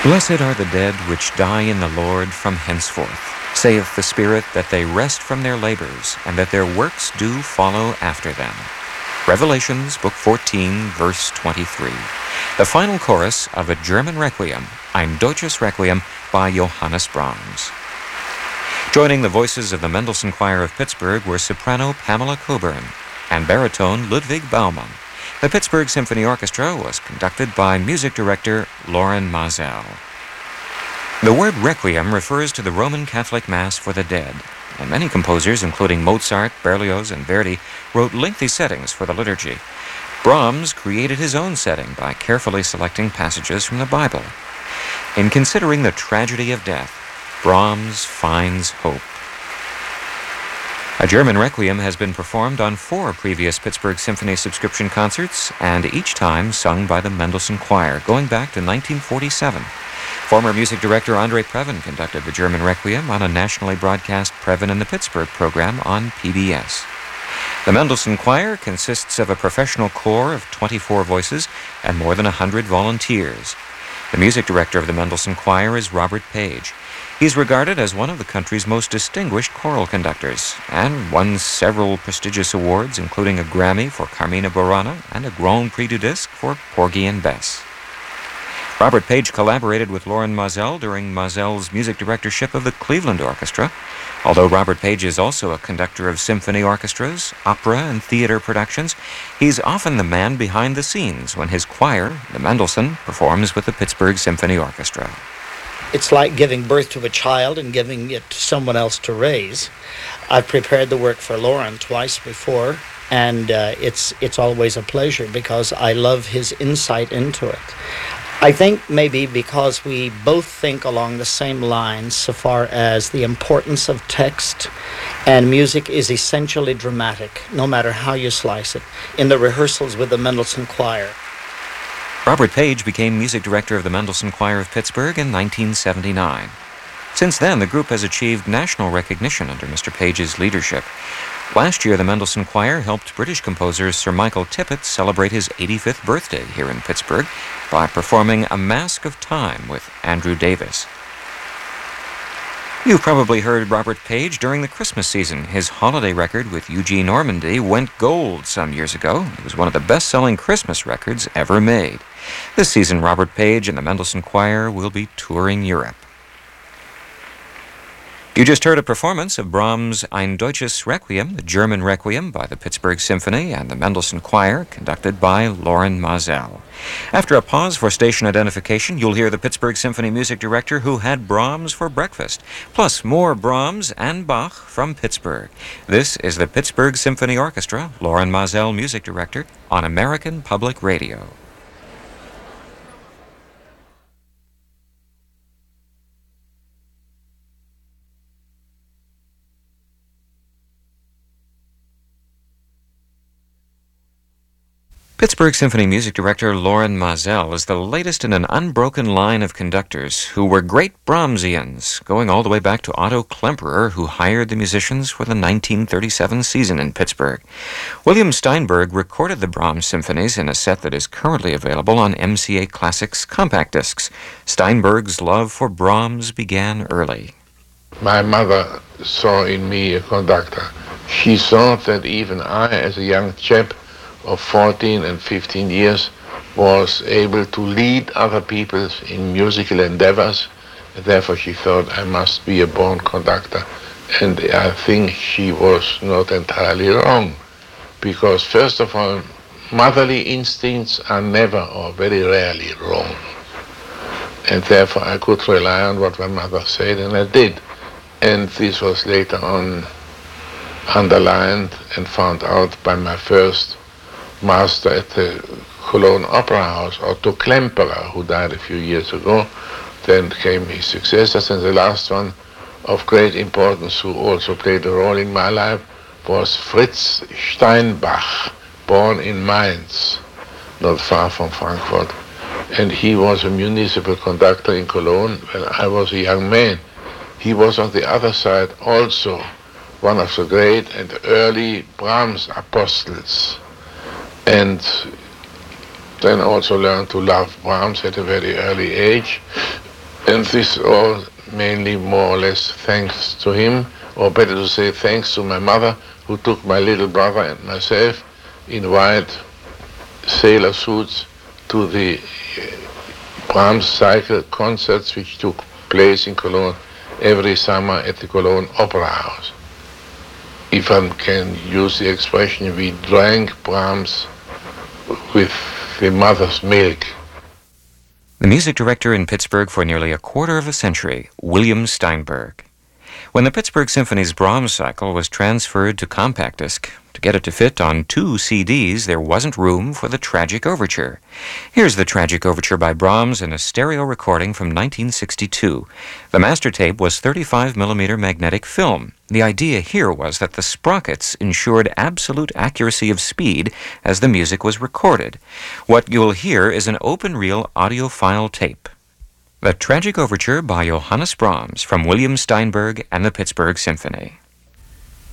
Blessed are the dead which die in the Lord from henceforth, saith the Spirit, that they rest from their labors, and that their works do follow after them. Revelations, Book 14, verse 23. The final chorus of a German requiem, Ein Deutsches Requiem, by Johannes Brahms. Joining the voices of the Mendelssohn Choir of Pittsburgh were soprano Pamela Coburn and baritone Ludwig Baumann. The Pittsburgh Symphony Orchestra was conducted by music director Loren Maazel. The word requiem refers to the Roman Catholic Mass for the dead, and many composers, including Mozart, Berlioz, and Verdi, wrote lengthy settings for the liturgy. Brahms created his own setting by carefully selecting passages from the Bible. In considering the tragedy of death, Brahms finds hope. A German requiem has been performed on 4 previous Pittsburgh Symphony subscription concerts, and each time sung by the Mendelssohn Choir, going back to 1947. Former music director Andre Previn conducted the German requiem on a nationally broadcast Previn in the Pittsburgh program on PBS. The Mendelssohn Choir consists of a professional corps of 24 voices and more than 100 volunteers. The music director of the Mendelssohn Choir is Robert Page. He's regarded as one of the country's most distinguished choral conductors and won several prestigious awards, including a Grammy for Carmina Burana and a Grand Prix du Disque for Porgy and Bess. Robert Page collaborated with Loren Maazel during Maazel's music directorship of the Cleveland Orchestra. Although Robert Page is also a conductor of symphony orchestras, opera, and theater productions, he's often the man behind the scenes when his choir, the Mendelssohn, performs with the Pittsburgh Symphony Orchestra. It's like giving birth to a child and giving it to someone else to raise. I've prepared the work for Loren twice before, and it's always a pleasure because I love his insight into it. I think maybe because we both think along the same lines so far as the importance of text, and music is essentially dramatic, no matter how you slice it, in the rehearsals with the Mendelssohn Choir. Robert Page became music director of the Mendelssohn Choir of Pittsburgh in 1979. Since then, the group has achieved national recognition under Mr. Page's leadership. Last year, the Mendelssohn Choir helped British composer Sir Michael Tippett celebrate his 85th birthday here in Pittsburgh by performing A Mask of Time with Andrew Davis. You've probably heard Robert Page during the Christmas season. His holiday record with Eugene Ormandy went gold some years ago. It was one of the best-selling Christmas records ever made. This season, Robert Page and the Mendelssohn Choir will be touring Europe. You just heard a performance of Brahms' Ein Deutsches Requiem, the German Requiem by the Pittsburgh Symphony and the Mendelssohn Choir, conducted by Loren Maazel. After a pause for station identification, you'll hear the Pittsburgh Symphony music director who had Brahms for breakfast, plus more Brahms and Bach from Pittsburgh. This is the Pittsburgh Symphony Orchestra, Loren Maazel, music director, on American Public Radio. Pittsburgh Symphony music director Loren Maazel is the latest in an unbroken line of conductors who were great Brahmsians, going all the way back to Otto Klemperer, who hired the musicians for the 1937 season in Pittsburgh. William Steinberg recorded the Brahms symphonies in a set that is currently available on MCA Classics compact discs. Steinberg's love for Brahms began early. My mother saw in me a conductor. She thought that even I, as a young chap, of 14 and 15 years, was able to lead other people in musical endeavors. Therefore she thought I must be a born conductor. And I think she was not entirely wrong, because first of all, motherly instincts are never or very rarely wrong. And therefore I could rely on what my mother said, and I did. And this was later on underlined and found out by my first master at the Cologne Opera House, Otto Klemperer, who died a few years ago. Then came his successors, and the last one of great importance, who also played a role in my life, was Fritz Steinbach, born in Mainz, not far from Frankfurt. And he was a municipal conductor in Cologne when I was a young man. He was on the other side also one of the great and early Brahms apostles, and then also learned to love Brahms at a very early age. And this all mainly more or less thanks to him, or better to say thanks to my mother, who took my little brother and myself in white sailor suits to the Brahms cycle concerts which took place in Cologne every summer at the Cologne Opera House. If I can use the expression, we drank Brahms with the mother's milk. The music director in Pittsburgh for nearly a quarter of a century, William Steinberg. When the Pittsburgh Symphony's Brahms cycle was transferred to compact disc, to get it to fit on 2 CDs, there wasn't room for the Tragic Overture. Here's the Tragic Overture by Brahms in a stereo recording from 1962. The master tape was 35mm magnetic film. The idea here was that the sprockets ensured absolute accuracy of speed as the music was recorded. What you'll hear is an open-reel audiophile tape. The Tragic Overture by Johannes Brahms from William Steinberg and the Pittsburgh Symphony.